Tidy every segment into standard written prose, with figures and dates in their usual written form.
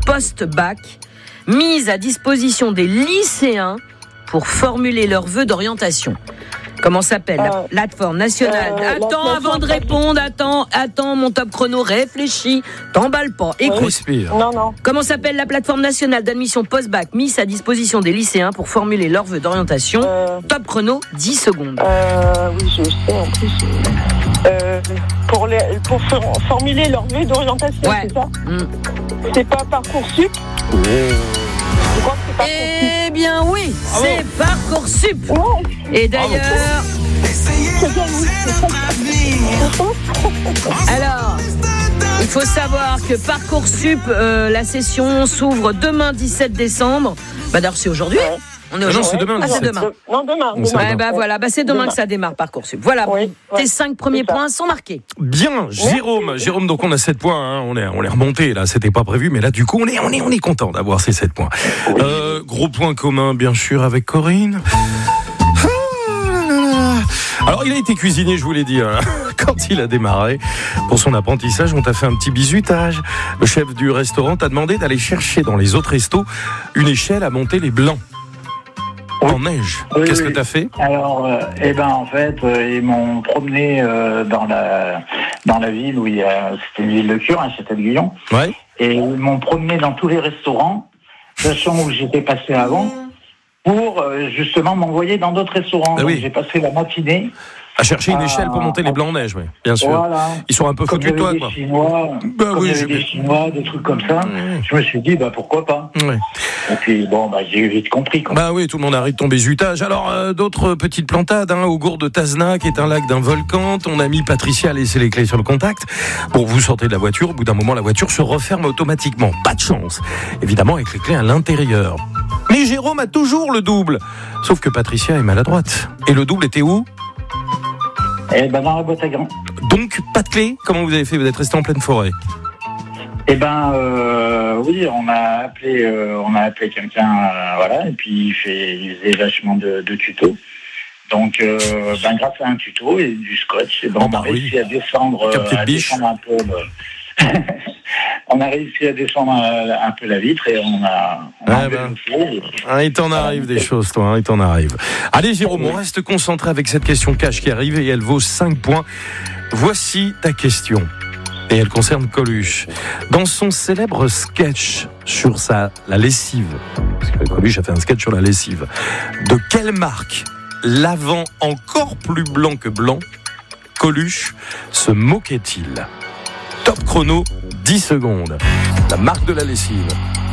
post-bac mise à disposition des lycéens pour formuler leurs vœux d'orientation. Comment s'appelle la plateforme nationale Attends, avant de répondre, attends, mon top chrono, réfléchis, t'emballe pas, écoute. Respire. Non. Comment s'appelle la plateforme nationale d'admission post-bac mise à disposition des lycéens pour formuler leurs vœux d'orientation Top chrono, 10 secondes. Oui, je sais, en plus. Pour formuler leurs vœux d'orientation, Ouais. c'est ça C'est pas Parcoursup Je crois que c'est Parcoursup. Eh bien oui, c'est Parcoursup. Ouais. Et d'ailleurs, alors, il faut savoir que Parcoursup, la session s'ouvre demain 17 décembre. D'ailleurs, c'est aujourd'hui. Ouais. On est aujourd'hui. c'est demain. Ah, c'est demain. Non, demain. C'est demain que ça démarre Parcoursup. Voilà, Oui, tes 5 premiers c'est ça. points sont marqués. Bien, Jérôme, donc on a 7 points, hein. on est remonté, là, c'était pas prévu, mais là, du coup, on est content d'avoir ces 7 points. Oui. Gros point commun, bien sûr, avec Corinne. Alors, il a été cuisinier, je vous l'ai dit, hein. Quand il a démarré pour son apprentissage, on t'a fait un petit bisutage. Le chef du restaurant t'a demandé d'aller chercher dans les autres restos une échelle à monter les blancs. En neige. Qu'est-ce que t'as fait ? Alors, en fait, ils m'ont promené dans la ville où c'était une ville de Cure, hein, Châtel-Guyon. Ouais. Et ils m'ont promené dans tous les restaurants, sachant où j'étais passé avant, pour justement m'envoyer dans d'autres restaurants. Ah oui. Donc, j'ai passé la matinée À chercher une échelle pour monter les blancs en neige, oui, bien sûr. Voilà. Ils sont un peu foutus de toi, quoi. Des Chinois, des trucs comme ça. Je me suis dit, pourquoi pas. Ouais. Et puis, j'ai vite compris, quoi. Bah oui, tout le monde arrive de tomber zutage. Alors, d'autres petites plantades, hein, au gour de Tazna, qui est un lac d'un volcan. Ton amie Patricia a laissé les clés sur le contact. Bon, vous sortez de la voiture, au bout d'un moment, la voiture se referme automatiquement. Pas de chance. Évidemment, avec les clés à l'intérieur. Mais Jérôme a toujours le double. Sauf que Patricia est maladroite. Et le double était où ? Dans la boîte à gants. Donc, pas de clé ? Comment vous avez fait ? Vous êtes resté en pleine forêt ? Oui, on a appelé quelqu'un, et puis il faisait vachement de tutos. Donc, grâce à un tuto et du scotch, on a réussi à descendre un peu. On a réussi à descendre un peu la vitre et on a il t'en arrive des choses, toi, hein, il t'en arrive. Allez, Jérôme, on reste concentré avec cette question cash qui arrive et elle vaut 5 points. Voici ta question. Et elle concerne Coluche. Dans son célèbre sketch sur la lessive, parce que Coluche a fait un sketch sur la lessive, de quelle marque, l'avant encore plus blanc que blanc, Coluche se moquait-il ? Top chrono, 10 secondes. La marque de la lessive.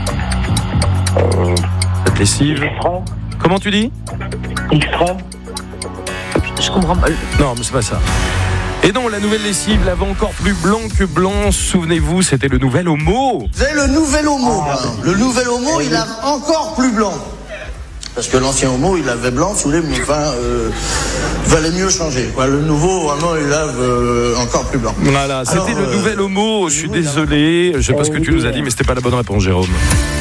Cette lessive. Extra. Comment tu dis ? Extra. Je comprends pas. Non, mais c'est pas ça. Et non, la nouvelle lessive, l'avant encore plus blanc que blanc. Souvenez-vous, c'était le nouvel Homo. Vous avez le nouvel Homo. Le nouvel Homo, il lave encore plus blanc. Parce que l'ancien Homo, il avait blanc, sous les valait mieux changer. Le nouveau, vraiment, il lave encore plus blanc. Voilà, c'était le nouvel Homo. Je suis désolé. Je sais pas ce que tu nous as dit, mais c'était pas la bonne réponse, Jérôme.